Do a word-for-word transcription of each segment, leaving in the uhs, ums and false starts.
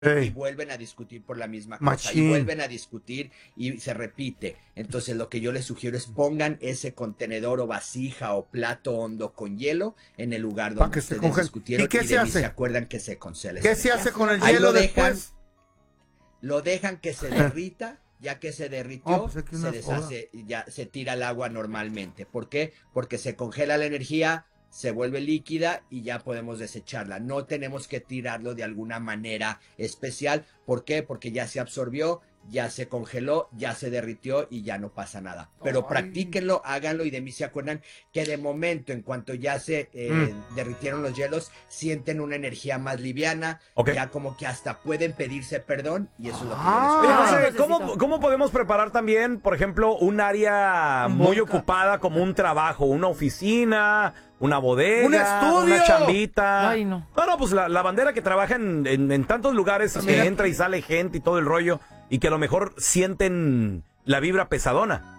Ey. y vuelven a discutir por la misma cosa, Machín. y vuelven a discutir y se repite. Entonces lo que yo les sugiero es pongan ese contenedor o vasija o plato hondo con hielo en el lugar Pa' donde que se ustedes congele. discutieron ¿Y qué y se de mí hace? se acuerdan que se congela. ¿Qué esa se energía. hace con el Ahí hielo lo dejan, después? lo dejan que se derrita, ya que se derritió, Oh, pues aquí se una deshace, ya se tira el agua normalmente. ¿Por qué? Porque se congela la energía, se vuelve líquida y ya podemos desecharla. No tenemos que tirarlo de alguna manera especial. ¿Por qué? Porque ya se absorbió, ya se congeló, ya se derritió y ya no pasa nada. Pero Ay. practíquenlo, háganlo y de mí se acuerdan que de momento, en cuanto ya se eh, Mm. derritieron los hielos, sienten una energía más liviana, Ok. ya como que hasta pueden pedirse perdón y eso es lo que Ah. yo les Oye, pido. José, Ay, ¿cómo, Josecito. ¿cómo podemos preparar también, por ejemplo, un área muy Boca. ocupada como un trabajo, una oficina, una bodega, ¡Un estudio! una chambita? Ay, no. No, no, pues la, la bandera que trabaja en, en- en tantos lugares y Ah, que mira. entra y sale gente y todo el rollo y que a lo mejor sienten la vibra pesadona.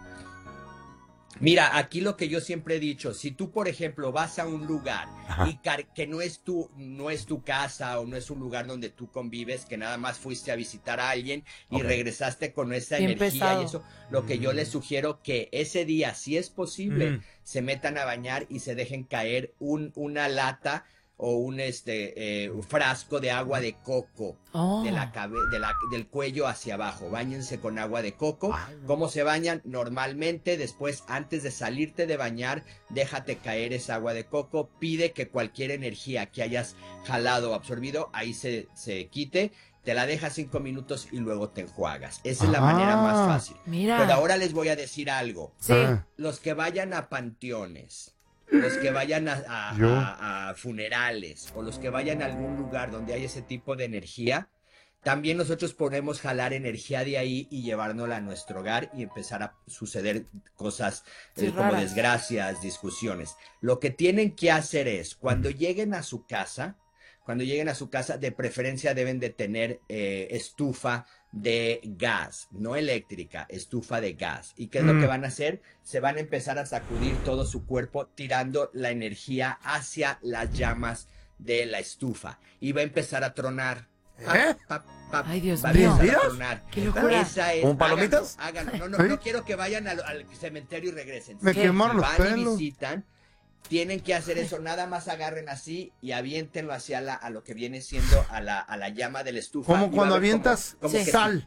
Mira, aquí lo que yo siempre he dicho, si tú, por ejemplo, vas a un lugar Ajá. y car- que no es tu, no es tu casa o no es un lugar donde tú convives, que nada más fuiste a visitar a alguien y Ok. regresaste con esa Bien energía pesado. y eso, lo que yo les sugiero que ese día, si es posible, Mm. se metan a bañar y se dejen caer un, una lata o un este eh, un frasco de agua de coco Oh. de la cabe- de la- del cuello hacia abajo. Báñense con agua de coco. Ay, no. ¿Cómo se bañan? Normalmente, después, antes de salirte de bañar, déjate caer esa agua de coco. Pide que cualquier energía que hayas jalado o absorbido, ahí se, se quite. Te la dejas cinco minutos y luego te enjuagas. Esa es la Ah. manera más fácil. Mira. Pero ahora les voy a decir algo. Sí. Ah. Los que vayan a panteones, los que vayan a, a- Yo. a- a funerales o los que vayan a algún lugar donde hay ese tipo de energía, también nosotros podemos jalar energía de ahí y llevárnosla a nuestro hogar y empezar a suceder cosas Sí, eh, como raras. desgracias, discusiones. Lo que tienen que hacer es, cuando lleguen a su casa, cuando lleguen a su casa, de preferencia deben de tener eh, estufa de gas, no eléctrica, estufa de gas. ¿Y qué es lo Mm. que van a hacer? Se van a empezar a sacudir todo su cuerpo tirando la energía hacia las llamas de la estufa. Y va a empezar a tronar. ¿Eh? Pap, pap, Ay, Dios va a mío. empezar a ¿Días? tronar. Qué locura. Esa es, ¿Como palomitas? háganlo, háganlo. No, no, ¿Eh? no quiero que vayan al, al cementerio y regresen. Me Si quemaron los van y pelos. visitan, tienen que hacer eso, nada más agarren así y aviéntenlo hacia la, a lo que viene siendo a la, a la llama de la estufa. Como y va cuando a ver avientas como- como Sí. que- sal.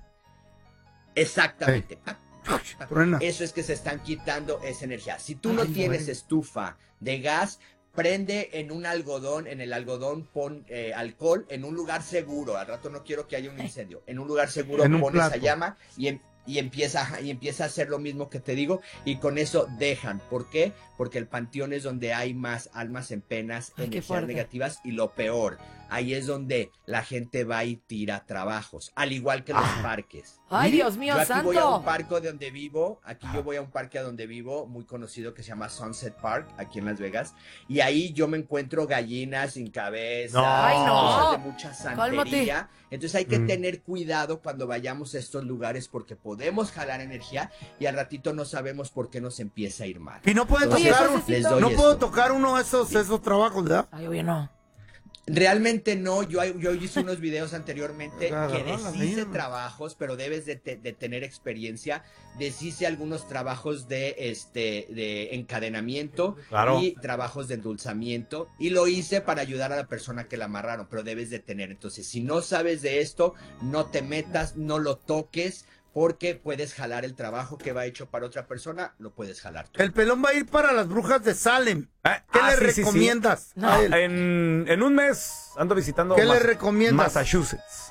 Exactamente. Pa, pa, pa. Truena. Eso es que se están quitando esa energía. Si tú Ay, no güey. tienes estufa de gas, prende en un algodón, en el algodón pon eh, alcohol en un lugar seguro. Al rato no quiero que haya un incendio. En un lugar seguro En un pones esa plato. llama y, em- y empieza ajá, y empieza a hacer lo mismo que te digo y con eso dejan. ¿Por qué? Porque el panteón es donde hay más almas en penas, Ay, qué energías fuerte. negativas y lo peor, ahí es donde la gente va y tira trabajos, al igual que los Ah. parques. Ay, Dios mío Yo aquí voy a santo. un parque de donde vivo, aquí yo voy a un parque a donde vivo, muy conocido que se llama Sunset Park, aquí en Las Vegas, y ahí yo me encuentro gallinas sin cabeza, No. Ay, no. cosas de mucha Cálmate. santería. Entonces hay que Mm. tener cuidado cuando vayamos a estos lugares porque podemos jalar energía y al ratito no sabemos por qué nos empieza a ir mal. Y no puede Oye, tocar, un- Josecito. Les doy no esto. puedo tocar uno de esos, esos trabajos, ¿verdad? Ay, oye, no. Realmente no, yo, yo hice unos videos anteriormente Agarrar que la deshice mía. trabajos, pero debes de, te- de tener experiencia. Deshice algunos trabajos de este de encadenamiento Claro. y trabajos de endulzamiento y lo hice para ayudar a la persona que la amarraron, pero debes de tener. Entonces, si no sabes de esto, no te metas, no lo toques, porque puedes jalar el trabajo que va hecho para otra persona, lo puedes jalar tú. El pelón va a ir para las brujas de Salem. Eh, ¿Qué ah, le sí, sí, sí. recomiendas No. a él? En, en un mes ando visitando ¿Qué le Mas- recomiendas? Massachusetts.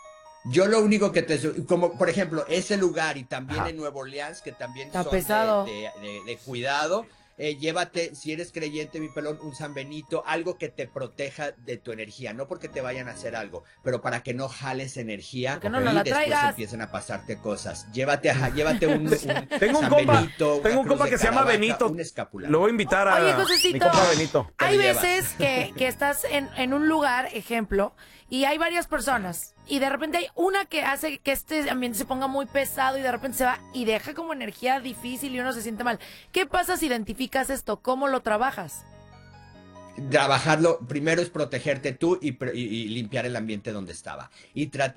Yo lo único que te... su- Como por ejemplo, ese lugar y también Ajá. en Nueva Orleans, que también Está son pesado. De, de- de- de cuidado, eh, llévate, si eres creyente, mi pelón, un San Benito, algo que te proteja de tu energía. No porque te vayan a hacer algo, pero para que no jales energía Porque no y nos la después traigas. empiecen a pasarte cosas. Llévate, ajá, llévate un, un Tengo un San compa, Benito, una tengo un cruz compa de que se llama Caravaca, Benito. un escapular. Lo voy a invitar a Oye, Josecito, mi compa Benito. Te hay lo llevas. veces que, que estás en, en un lugar, ejemplo, y hay varias personas, y de repente hay una que hace que este ambiente se ponga muy pesado y de repente se va y deja como energía difícil y uno se siente mal. ¿Qué pasa si identificas esto? ¿Cómo lo trabajas? trabajarlo, primero es protegerte tú y, y, y limpiar el ambiente donde estaba. Y tratar